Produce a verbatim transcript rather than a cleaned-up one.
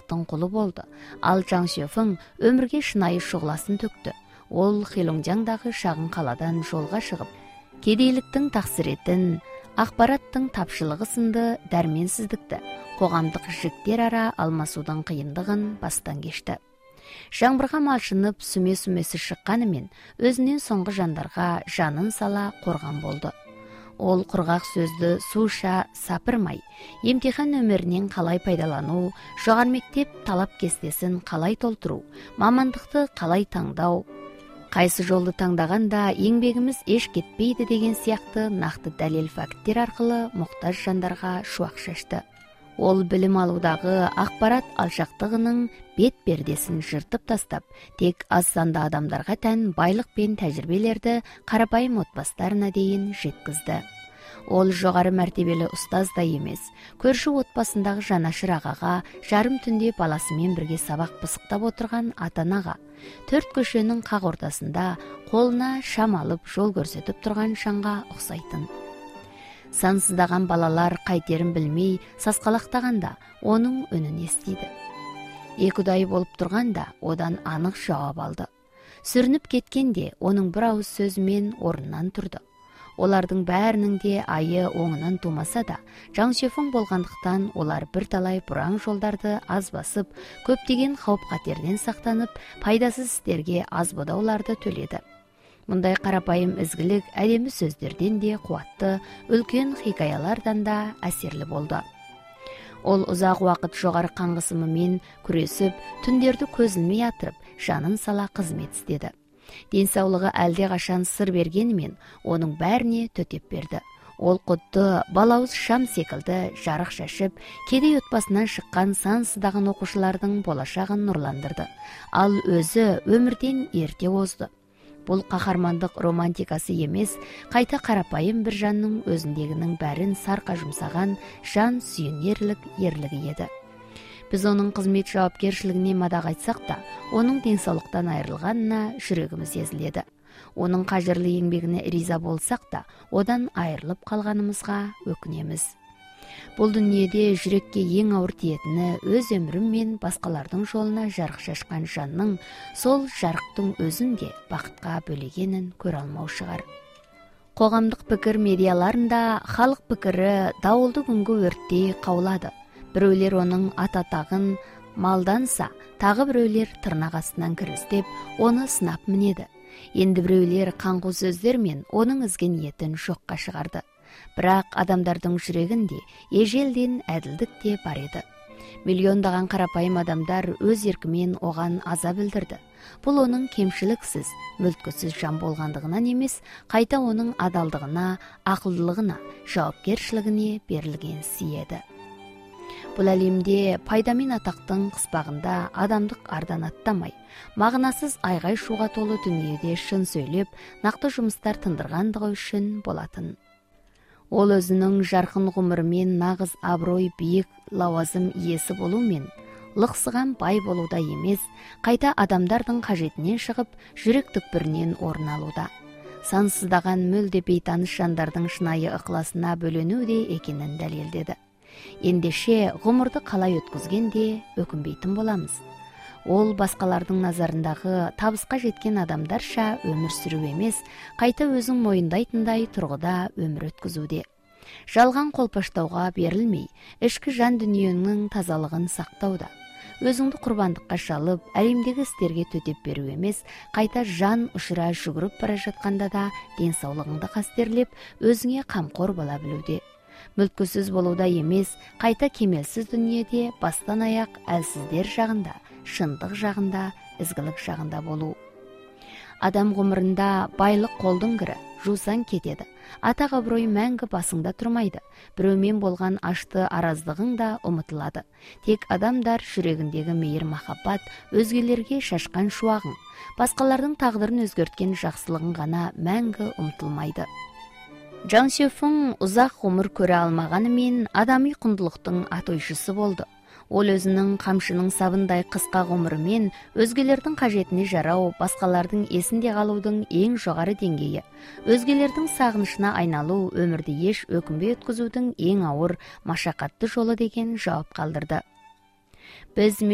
бақыттың құлы болды. Ал Жаң Сюэфің өмірге шынайы шұғыласын төкті. Ол Хелуңжаңдағы шағын қаладан жолға шығып, кедейліктің тақсіретін, ақпараттың тапшылығы сынды дәрменсіздікті, қоғамдық жіктер ара алмасудың қиындығын бастан кешті. Жаңбырға малшынып сүме-сүмесі шыққанымен, өзінен соңғы жандарға жанын сала қорған болды. Ол құрғақ сөзді суша сапырмай, емтихан өмірінен қалай пайдалану, жоғары мектеп талап кестесін қалай толтыру, мамандықты қалай таңдау, қайсы жолды таңдағанда еңбегіміз еш кетпейді деген сияқты нақты дәлел факттер арқылы мұқтаж жандарға шуақ шашты. Ол білім алудағы ақпарат алшақтығының бет пердесін жыртып тастап, тек аз санды адамдарға тән байлық пен тәжірибелерді қарапайым отбасыларына дейін жеткізді. Ол жоғары мәртебелі ұстаз да емес, көрші отбасындағы жанашыр ағаға, жарым түнде баласымен бірге сабақ пысықтап отырған ата-анаға, төрт көшенің қақ ортасында қолына шам алып жол көрсетіп тұрған жанға ұқсайтын. Сансыздаған балалар қайтерін білмей сасқалақтағанда оның үнін естиді. Екі ұдай болып тұрғанда одан анық жауап алды. Сүрініп кеткенде оның бір ауыз сөзімен орнынан тұрды. Олардың бәрінің де айы оңынан тумаса да, Жаң Сюэфің болғандықтан олар бірталай бұраң жолдарды аз басып, көптеген қауіп-қатерден сақтанып, пайдасыз істерге аз бодауларды төледі. Мұндай қарапайым ізгілік әдемі сөздерден де қуатты, үлкен хикаялардан да әсерлі болды. Ол ұзақ уақыт жоғары қан қысымымен күресіп, түндерді көз ілмей атырып, жанын сала қызмет істеді. Денсаулығы әлде қашан сыр бергенімен, оның бәріне төтеп берді. Ол құдды балауыз шам секілді жарық шашып, кедей отбасынан шыққан сансыздаған оқушылардың болашағын нұрландырды. Ал өзі өмірден ерте озды. Бұл қаһармандық романтикасы емес, қайта қарапайым бір жанның өзіндегінің бәрін сарқа жұмсаған жан сүйенерлік ерлігі еді. Біз оның қызмет жауапкершілігіне мадақ айтсақ та, оның денсаулықтан айырылғанына жүрегіміз езіледі. Оның қажырлы еңбегіне риза болсақ та, одан айырылып қалғанымызға өкінеміз. Бұл дүниеде жүрекке ең ауыр тиетіні өз өмірім мен басқалардың жолына жарық шашқан жанның сол жарықтың өзін де бақытқа бөлегенін көре алмау шығар. Қоғамдық пікір медиаларында халық пікірі дауылды күнгі өрттей қаулады. Біреулер оның ата-тағын малданса, тағы біреулер тырнақ астынан кірістеп, оны сынап мінеді. Енді біреулер қаңқу сөздермен оның ізген етін жоққа шығарды. Бірақ адамдардың жүрегінде ежелден әділдік те бар еді. Миллиондаған қарапайым адамдар өз еркімен оған аза білдірді. Бұл оның кемшіліксіз, мүлткісіз жан болғандығынан емес, қайта оның адалдығына, ақылдылығына, жауапкершілігіне берілген сиеді. Бұл әлемде пайдамен атақтың қыспағында адамдық ардан аттамай, мағынасыз айғай шуға толы дүниеде шын сөйлеп, нақты жұмыстар тындырғандығы үшін болатын. Ол өзінің жарқын ғұмырымен нағыз абырой биік лауазым иесі болумен, лықсыған бай болуда емес, қайта адамдардың қажетінен шығып, жүрек түкпірінен орын алуда. Сансыздаған мүлде бейтаныс жандардың шынайы ықыласына бөлену де екенін дәлелдеді. Ендеше ғұмырды қалай өткізгенде өкінбейтін боламыз. Ол басқалардың назарындағы табысқа жеткен адамдарша өмір сүру емес, қайта өзің мойындайтындай тұрғыда өмір өткізуде. Жалған қолпаштауға берілмей, ішкі жан дүниеңнің тазалығын сақтауда. Өзіңді құрбандыққа шалып, әлемдегі істерге төтеп беру емес, қайта жан ұшыра жүгіріп бара жатқанда да денсаулығыңды қастерлеп, өзіңе қамқор бола білуде. Мүлткісіз болуда емес, қайта кемелсіз дүниеде бастан аяқ әлсіздер жағында, шындық жағында, ізгілік жағында болу. Адам ғұмырында байлық қолдың кірі, жусан кетеді. Атақ абырой мәңгі басыңда тұрмайды. Біреумен болған ашты араздығың да ұмытылады. Тек адамдар жүрегіндегі мейір махаббат, өзгелерге шашқан шуағың, басқалардың тағдырын өзгерткен жақсылығың ғана мәңгі ұмытылмайды. Жаң Сюэфің ұзақ ғұмыр көре алмағанымен адами құндылықтың атойшысы болды. Ол өзінің қамшының сабындай қысқа ғұмырымен өзгелердің қажетіне жарау, басқалардың есінде қалудың ең жоғары деңгейі, өзгелердің сағынышына айналу, өмірді еш өкінбей өткізудің ең ауыр, машақатты жолы деген жауап қалдырды. Біз